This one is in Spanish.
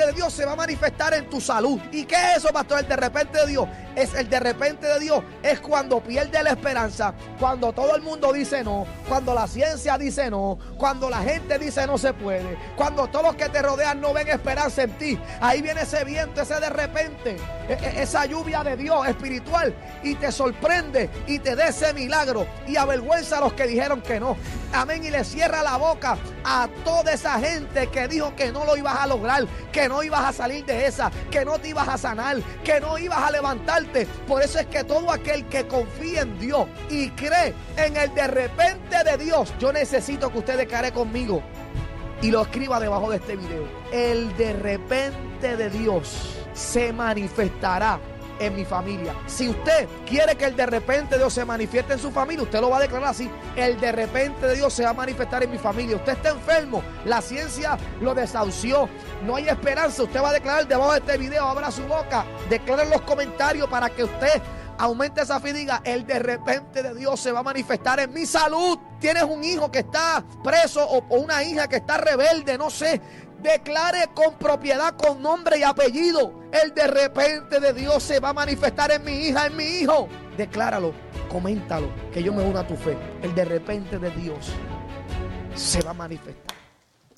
repente de Dios se va a manifestar en tu salud. ¿Y qué es eso, pastor? El de repente de Dios. El de repente de Dios es cuando pierde la esperanza, cuando todo el mundo dice no, cuando la ciencia dice no, cuando la gente dice no se puede, cuando todos los que te rodean no ven esperanza en ti. Ahí viene ese viento, ese de repente, esa lluvia de Dios espiritual, y te sorprende y te da ese milagro y avergüenza a los que dijeron que no. Amén. Y le cierra la boca a toda esa gente que dijo que no lo ibas a lograr, que no ibas a salir de esa, que no te ibas a sanar, que no ibas a levantarte. Por eso es que todo aquel que confía en Dios y cree en el de repente de Dios, yo necesito que usted declare conmigo y lo escriba debajo de este video: el de repente de Dios se manifestará en mi familia. Si usted quiere que el de repente de Dios se manifieste en su familia, usted lo va a declarar así: el de repente de Dios se va a manifestar en mi familia. Usted está enfermo, la ciencia lo desahució, no hay esperanza. Usted va a declarar debajo de este video, abra su boca, declare en los comentarios para que usted aumente esa fe y diga: el de repente de Dios se va a manifestar en mi salud. Tienes un hijo que está preso o una hija que está rebelde, no sé. Declare con propiedad, con nombre y apellido: el de repente de Dios se va a manifestar en mi hija, en mi hijo. Decláralo, coméntalo, que yo me uno a tu fe. El de repente de Dios se va a manifestar.